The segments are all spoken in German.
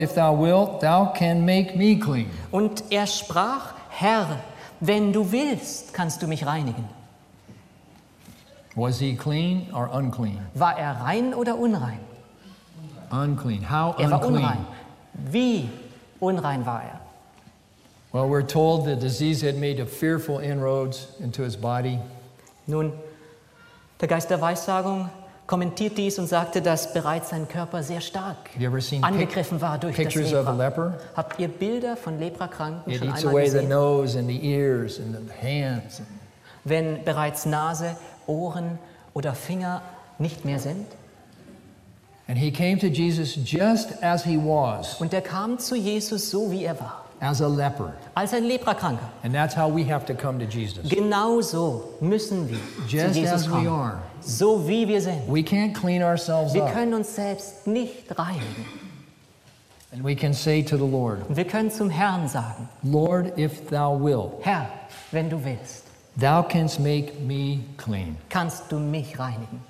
if thou wilt, thou can make me clean. Und er sprach, Herr, wenn du willst, kannst du mich reinigen. Was he clean or unclean? War er rein oder unrein? Unclean. How Er war unclean? unrein. Wie unrein war er? Well, we're told the disease had made a fearful inroads into his body. Nun, der Geist der Weissagung kommentiert dies und sagte, dass bereits sein Körper sehr stark Have you ever seen angegriffen war durch das pictures of a Lepra. leper? Habt ihr Bilder von Leprakranken It schon eats einmal away the gesehen? nose and the ears and the hands. Wenn bereits Nase, Ohren oder Finger nicht mehr sind? And he came to Jesus just as he was, Und er kam zu Jesus so, wie er war, as a leper. als ein Leprakranker. And that's how we have to come to Jesus. Genauso müssen wir zu Just Jesus as we kommen, are. so wie wir sind. We can't clean ourselves Wir up. können uns selbst nicht reinigen. And we can say to the Lord, Und wir können zum Herrn sagen, Lord, if thou wilt, Herr, wenn du willst, thou canst make me clean. kannst du mich reinigen.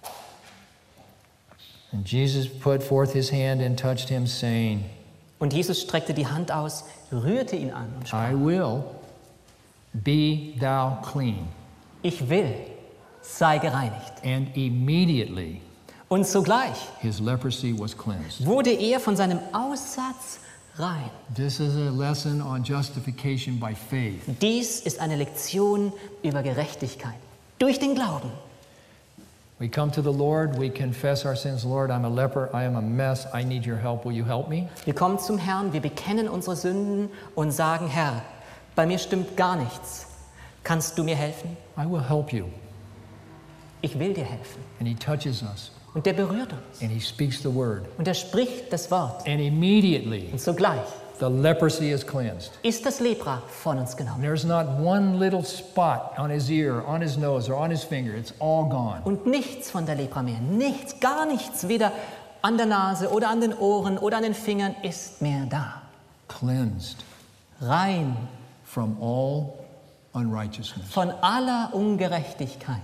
And Jesus put forth his hand and touched him, saying, Und Jesus streckte die Hand aus, rührte ihn an und sprach, I will, be thou clean. ich will, sei gereinigt. And immediately Und sogleich his leprosy was cleansed. wurde er von seinem Aussatz rein. This is a lesson on justification by faith. Dies ist eine Lektion über Gerechtigkeit durch den Glauben. We come to the Lord, we confess our sins. Lord, I'm a leper, I am a mess, I need your help, will you help me? Wir kommen zum Herrn, wir bekennen unsere Sünden und sagen, Herr, bei mir stimmt gar nichts. Kannst du mir helfen? I will help you. Ich will dir helfen. And he touches us, Und der berührt uns. and he speaks the word. Und er spricht das Wort. And immediately Und sogleich the leprosy is cleansed. ist das Lepra von uns And genommen. there's not one little spot on his ear, on his nose, or on his finger. It's all gone. Und nichts von der Lepra mehr. Nichts, gar nichts, weder an der Nase oder an den Ohren oder an den Fingern ist mehr da. Cleansed Rein from all unrighteousness. von aller Ungerechtigkeit.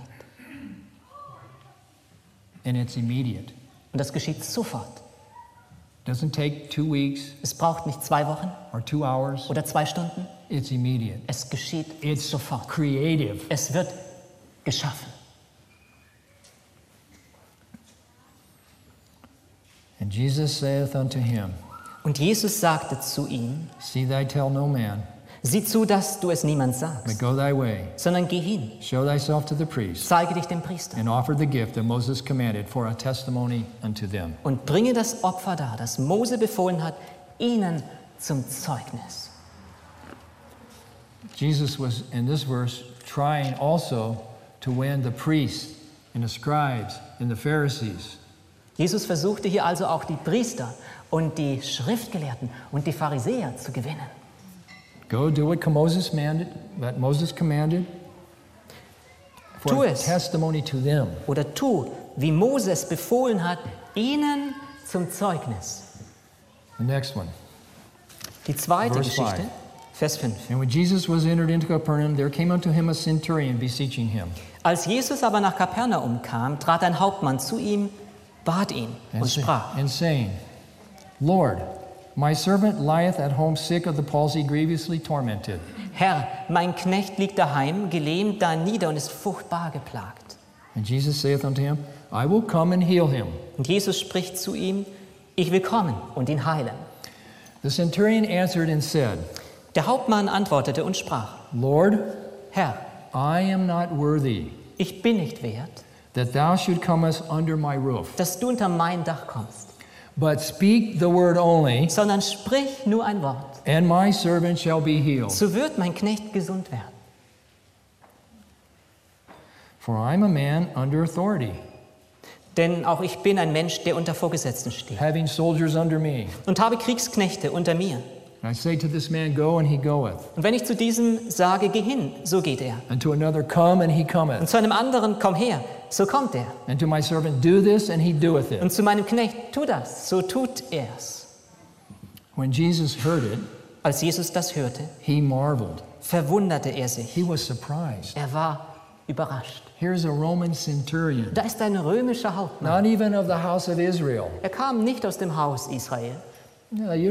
And it's immediate. Und das geschieht sofort. Doesn't take 2 weeks Es braucht nicht 2 Wochen or 2 hours. oder 2 Stunden. It's immediate. Es geschieht It's sofort. creative. Es wird geschaffen. And Jesus saith unto him, Und Jesus sagte zu ihm, See thy tell no man, sieh zu, dass du es niemand but sagst, go thy way, sondern geh hin, show thyself to the priest, zeige dich dem Priester and offer the gift that Moses commanded for a testimony unto them. und bringe das Opfer dar, das Mose befohlen hat, ihnen zum Zeugnis. Jesus was, in this verse, trying also to win the priests and the scribes and the Pharisees. Jesus versuchte hier also auch die Priester und die Schriftgelehrten und die Pharisäer zu gewinnen. Go do what Moses commanded Tu for es. testimony to them. Oder tu, wie Mose es befohlen hat, ihnen zum Zeugnis. The next one. Die zweite Verse Geschichte, 5. Vers 5. And when Jesus was entered into Capernaum, there came unto him a centurion beseeching him. Als Jesus aber nach Kapernaum kam, trat ein Hauptmann zu ihm, bat ihn und sprach, and saying, Lord, my servant lieth at home sick of the palsy, grievously tormented. Herr, mein Knecht liegt daheim, gelähmt da nieder und ist furchtbar geplagt. And Jesus saith unto him, I will come and heal him. Und Jesus spricht zu ihm, ich will kommen und ihn heilen. The centurion answered and said, Der Hauptmann antwortete und sprach, Lord, Herr, I am not worthy ich bin nicht wert, that thou should come us under my roof, dass du unter mein Dach kommst, but speak the word only, sondern sprich nur ein Wort, and my servant shall be healed. so wird mein Knecht gesund werden. For I am a man under authority, Denn auch ich bin ein Mensch, der unter Vorgesetzten steht having soldiers under me. und habe Kriegsknechte unter mir. And I say to this man, Go, and he goeth. Und wenn ich zu diesem sage, geh hin, so geht er. And to another, Come, and he Und cometh. zu einem anderen, komm her, so kommt er. And to my servant, Do this, and he doeth it. Und zu meinem Knecht, tu das, so tut er's. When Jesus heard it, Als Jesus das hörte, he marveled. verwunderte er sich. He was surprised. Er war überrascht. Here's a Roman centurion, Da ist ein römischer Hauptmann. not even of the house of Israel. Er kam nicht aus dem Haus Israel. Yeah,